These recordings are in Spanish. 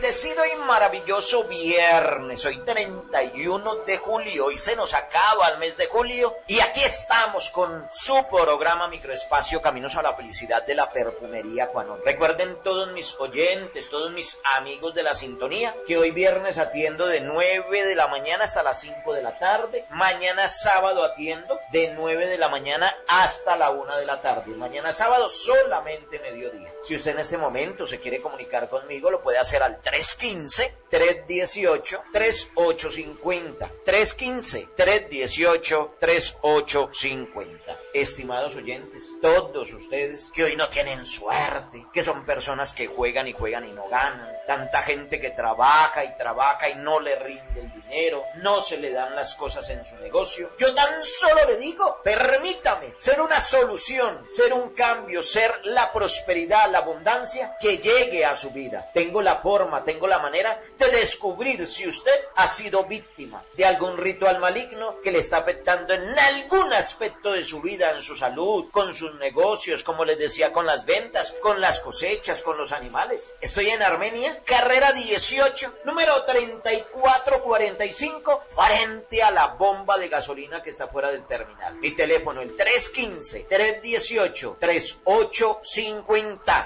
bendecido y maravilloso viernes, hoy 31 de julio, hoy se nos acaba el mes de julio y aquí estamos con su programa Microespacio Caminos a la Felicidad de la Perfumería Quanon. Recuerden todos mis oyentes, todos mis amigos de la sintonía, que hoy viernes atiendo de 9 de la mañana hasta las 5 de la tarde, mañana sábado atiendo de 9 de la mañana hasta la 1 de la tarde, mañana sábado solamente mediodía. Si usted en este momento se quiere comunicar conmigo, lo puede hacer al 315-318-3850. 315-318-3850. Estimados oyentes, todos ustedes que hoy no tienen suerte, que son personas que juegan y no ganan, tanta gente que trabaja y no le rinde el dinero, no se le dan las cosas en su negocio, yo tan solo le digo, permítame ser una solución, ser un cambio, ser la prosperidad, la abundancia que llegue a su vida. Tengo la forma, tengo la manera de descubrir si usted ha sido víctima de algún ritual maligno que le está afectando en algún aspecto de su vida, en su salud, con sus negocios, como les decía, con las ventas, con las cosechas, con los animales. Estoy en Armenia, carrera 18, número 3445, frente a la bomba de gasolina que está fuera del terminal. Mi teléfono, el 315-318-3850.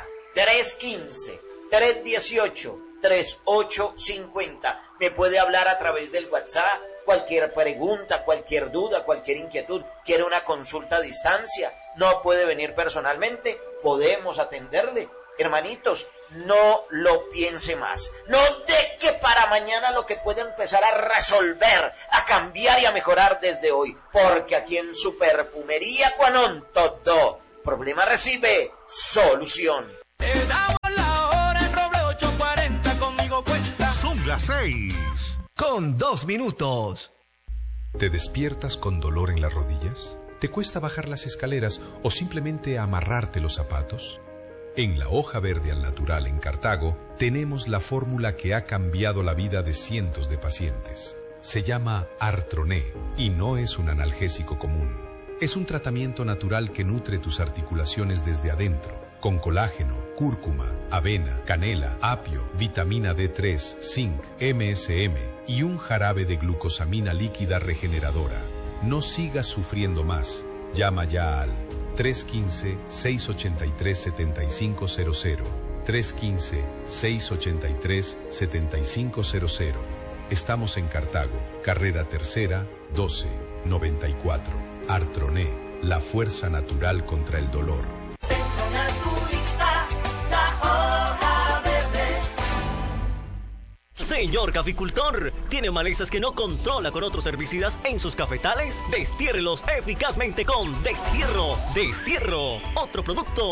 315-318-3850. Me puede hablar a través del WhatsApp. Cualquier pregunta, cualquier duda, cualquier inquietud, quiere una consulta a distancia, no puede venir personalmente, podemos atenderle. Hermanitos, no lo piense más. No deje para mañana lo que puede empezar a resolver, a cambiar y a mejorar desde hoy. Porque aquí en su Perfumería Quanon, todo problema recibe solución. Te damos la hora en Roble 840, conmigo cuenta. Son las 6:02. ¿Te despiertas con dolor en las rodillas? ¿Te cuesta bajar las escaleras o simplemente amarrarte los zapatos? En La Hoja Verde al Natural en Cartago tenemos la fórmula que ha cambiado la vida de cientos de pacientes. Se llama Artroné y no es un analgésico común. Es un tratamiento natural que nutre tus articulaciones desde adentro, con colágeno, cúrcuma, avena, canela, apio, vitamina D3, zinc, MSM y un jarabe de glucosamina líquida regeneradora. No sigas sufriendo más. Llama ya al 315-683-7500. 315-683-7500. Estamos en Cartago, carrera tercera, 1294. Artroné, la fuerza natural contra el dolor. Centro Naturista, La Hoja Verde. Señor caficultor, ¿tiene malezas que no controla con otros herbicidas en sus cafetales? Destiérrelos eficazmente con Destierro. Destierro, otro producto